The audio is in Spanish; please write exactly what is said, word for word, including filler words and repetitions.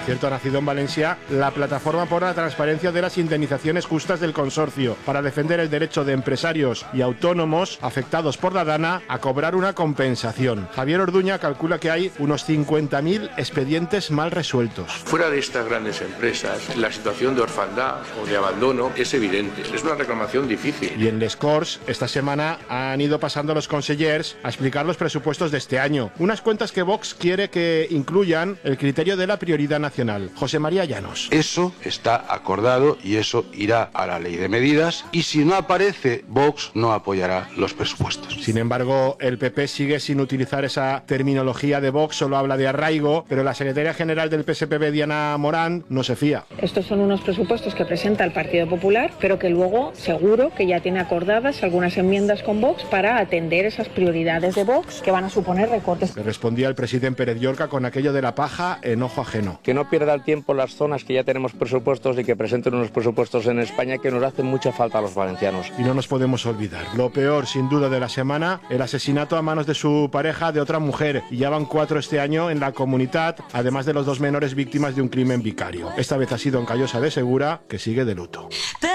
cierto, ha nacido en Valencia la Plataforma por la Transparencia de las Indemnizaciones Justas del Consorcio, para defender el derecho de empresarios y autónomos afectados por la Dana a cobrar una compensación. Javier Orduña calcula que hay unos cincuenta mil expedientes mal resueltos. Fuera de estas grandes empresas, la situación de orfandad o de abandono es evidente. Es una reclamación difícil. Y en Les Corts, esta semana han ido pasando los consellers a explicar los presupuestos de este año. Unas cuentas que Vox quiere que incluyan el criterio de la prioridad nacional. José María Llanos. Eso está acordado y eso irá a la ley de medidas, y si no aparece, Vox no apoyará los presupuestos. Sin embargo, el P P sigue sin utilizar esa terminología de Vox, solo habla de arraigo, pero la secretaria general del P S P B, Diana Morán, no se fía. Estos son unos presupuestos que presenta el Partido Popular, pero que luego seguro que ya tiene acordadas algunas enmiendas con Vox para atender esas prioridades de Vox que van a suponer recortes. Le respondía el presidente Pérez Llorca con aquello de la paja en ojo ajeno. Que no pierda el tiempo las zonas que ya tenemos presupuestos y que presenten unos presupuestos en España que nos hacen mucha falta a los valencianos. Y no nos podemos olvidar, lo peor sin duda de la semana, el asesinato a manos de su pareja de otra mujer, y ya van cuatro este año en la comunidad, además de los dos menores víctimas de un crimen vicario. Esta vez ha sido en Callosa de Segura, que sigue de luto.